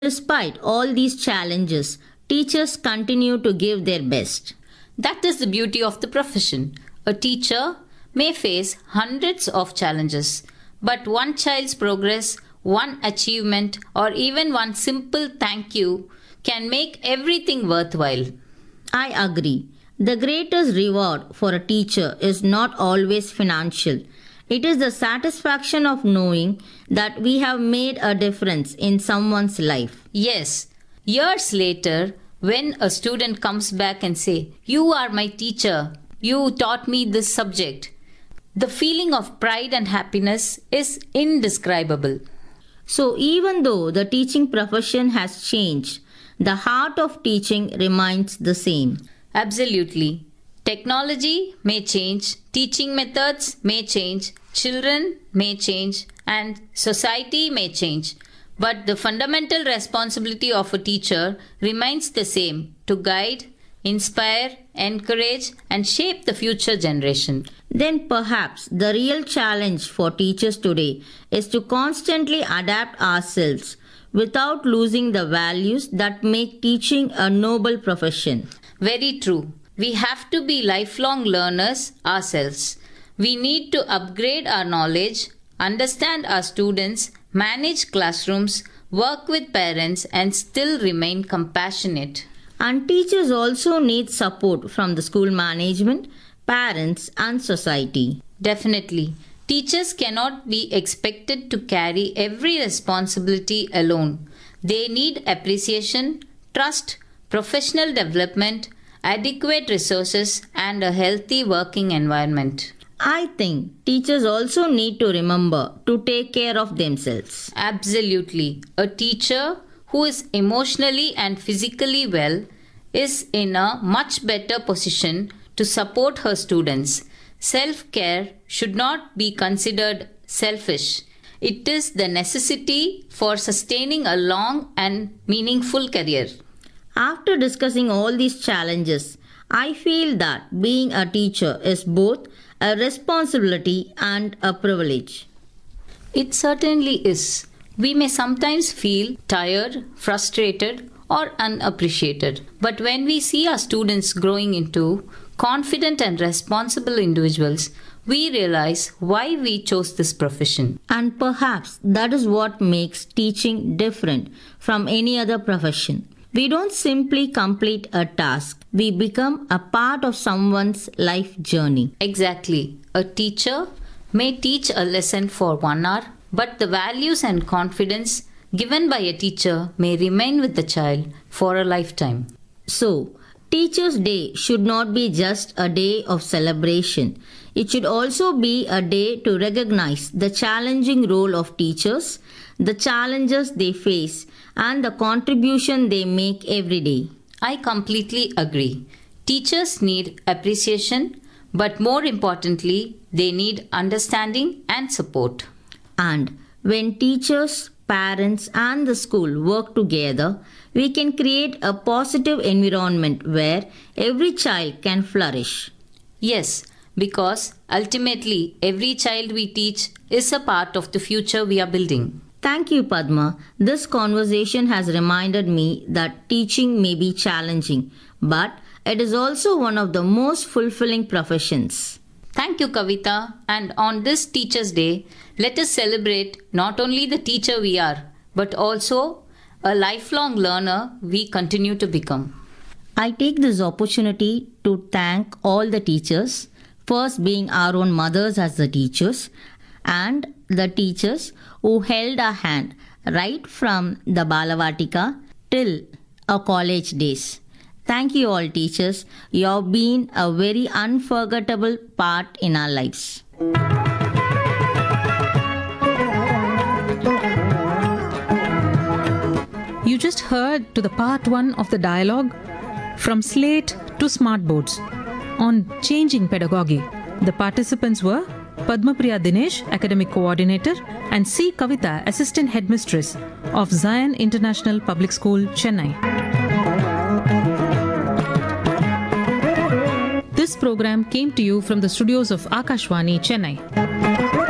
Despite all these challenges, teachers continue to give their best. That is the beauty of the profession. A teacher may face hundreds of challenges, but one child's progress, one achievement, or even one simple thank you can make everything worthwhile. I agree. The greatest reward for a teacher is not always financial. It is the satisfaction of knowing that we have made a difference in someone's life. Yes, years later, when a student comes back and say, "You are my teacher, you taught me this subject," the feeling of pride and happiness is indescribable. So, even though the teaching profession has changed, the heart of teaching remains the same. Absolutely. Technology may change, teaching methods may change, children may change, and society may change. But the fundamental responsibility of a teacher remains the same: to guide, inspire, encourage, and shape the future generation. Then perhaps the real challenge for teachers today is to constantly adapt ourselves without losing the values that make teaching a noble profession. Very true. We have to be lifelong learners ourselves. We need to upgrade our knowledge, understand our students, manage classrooms, work with parents, and still remain compassionate. And teachers also need support from the school management, parents, and society. Definitely. Teachers cannot be expected to carry every responsibility alone. They need appreciation, trust, professional development, adequate resources, and a healthy working environment. I think teachers also need to remember to take care of themselves. Absolutely. A teacher who is emotionally and physically well is in a much better position to support her students. Self-care should not be considered selfish. It is the necessity for sustaining a long and meaningful career. After discussing all these challenges, I feel that being a teacher is both a responsibility and a privilege. It certainly is. We may sometimes feel tired, frustrated, or unappreciated. But when we see our students growing into confident and responsible individuals, we realize why we chose this profession. And perhaps that is what makes teaching different from any other profession. We don't simply complete a task, we become a part of someone's life journey. Exactly. A teacher may teach a lesson for 1 hour, but the values and confidence given by a teacher may remain with the child for a lifetime. So, Teachers' Day should not be just a day of celebration. It should also be a day to recognize the challenging role of teachers, the challenges they face, and the contribution they make every day. I completely agree. Teachers need appreciation, but more importantly, they need understanding and support. And when teachers, parents, and the school work together, we can create a positive environment where every child can flourish. Yes, because ultimately, every child we teach is a part of the future we are building. Thank you, Padma. This conversation has reminded me that teaching may be challenging, but it is also one of the most fulfilling professions. Thank you, Kavita. And on this Teachers' Day, let us celebrate not only the teacher we are, but also a lifelong learner we continue to become. I take this opportunity to thank all the teachers, first being our own mothers as the teachers, and the teachers who held our hand right from the Balavatika till our college days. Thank you all teachers. You have been a very unforgettable part in our lives. You just heard to the part 1 of the dialogue From Slate to Smartboards on changing pedagogy. The participants were Padmapriya Dinesh, Academic Coordinator, and C. Kavita, Assistant Headmistress of Zion International Public School, Chennai. This program came to you from the studios of Akashvani, Chennai.